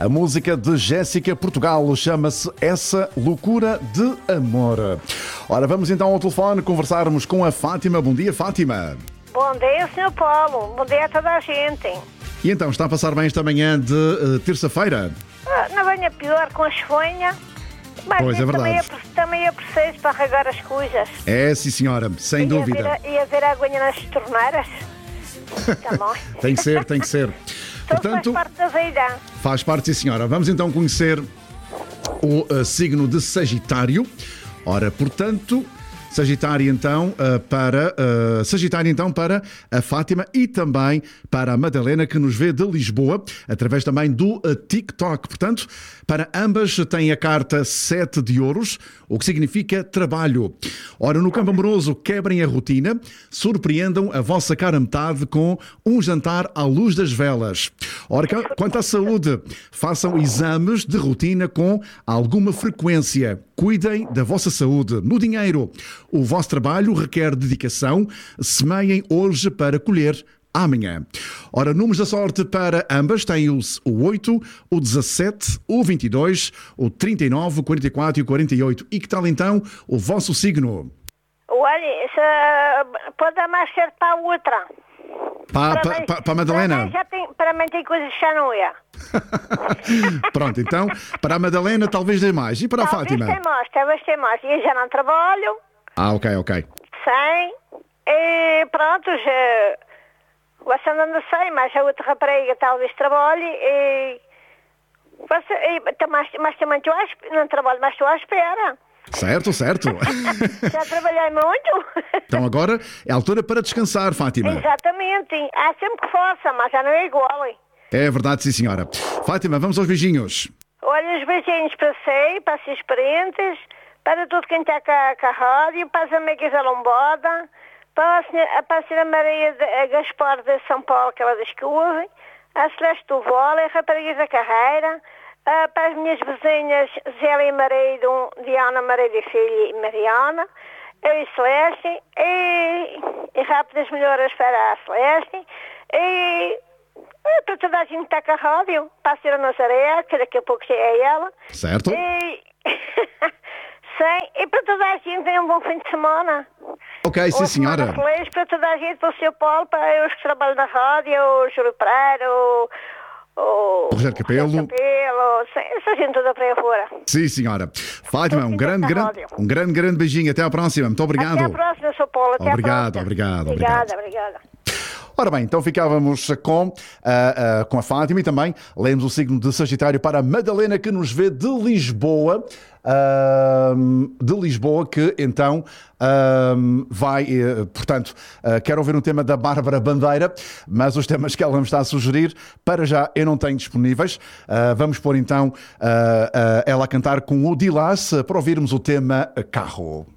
A música de Jéssica Portugal chama-se Essa Loucura de Amor. Ora, vamos então ao telefone conversarmos com a Fátima. Bom dia, Fátima. Bom dia, Sr. Paulo. Bom dia a toda a gente. E então, está a passar bem esta manhã de terça-feira? Não venha pior com a chuvinha, mas Pois, é verdade. também é preciso para regar as coisas. É, sim senhora, sem dúvida. E haver água nas torneiras. Tá bom. Tem que ser, tem que ser. Portanto, faz parte da vida. Faz parte, sim senhora. Vamos então conhecer o signo de Sagitário. Ora, portanto, Sagitário então para a Fátima e também para a Madalena, que nos vê de Lisboa, através também do TikTok. Portanto, para ambas tem a carta 7 de ouros, o que significa trabalho. Ora, no campo amoroso, quebrem a rotina, surpreendam a vossa cara metade com um jantar à luz das velas. Ora, quanto à saúde, façam exames de rotina com alguma frequência. Cuidem da vossa saúde. No dinheiro, o vosso trabalho requer dedicação. Semeiem hoje para colher amanhã. Ora, números da sorte para ambas têm o 8, o 17, o 22, o 39, o 44 e o 48. E que tal então o vosso signo? Olha, pode dar mais certo para a outra. Para a Madalena? Para mim tem coisas que já não é. Pronto, então, para a Madalena talvez dê mais. E para a Fátima? Talvez tem mais. E eu já não trabalho. Ok. Sim. E pronto, você não sei, mas a outra rapariga talvez trabalhe. Mas também não trabalho, mas estou à espera. Certo. Já trabalhei muito. Então agora é a altura para descansar, Fátima. Exatamente. Há sempre que faça, mas já não é igual. É verdade, sim senhora. Fátima, vamos aos beijinhos. Olha, os beijinhos para si, para as seus parentes, para tudo quem está cá a rádio, para as amigas da Lombada, para a senhora Maria Gaspar de São Paulo, que ela diz que ouve, a Celeste do Vôlei, a raparigas da Carreira, para as minhas vizinhas Zélia e marido, Diana, marido e filha e Mariana, eu e Celeste, e rápidas melhoras para a Celeste, e para toda a gente que está com a rádio, para a senhora Nazaré, que daqui a pouco já é ela. Certo. Sim, e para toda a gente tenha um bom fim de semana. Ok, sim senhora. Feliz para toda a gente, para o Sr. Paulo, para os que trabalham na rádio, o Júlio Pereira, o Rogério Capelo, essa gente toda para aí fora. Sim, senhora. Fátima, um grande beijinho. Até à próxima. Muito obrigado. Até à próxima, Sr. Paulo. Até obrigado. Obrigada. Ora bem, então ficávamos com a Fátima e também lemos o signo de Sagitário para a Madalena, que nos vê de Lisboa. Que então vai, portanto, quero ouvir um tema da Bárbara Bandeira, mas os temas que ela me está a sugerir, para já eu não tenho disponíveis. Vamos pôr então ela a cantar com o Dilas para ouvirmos o tema Carro.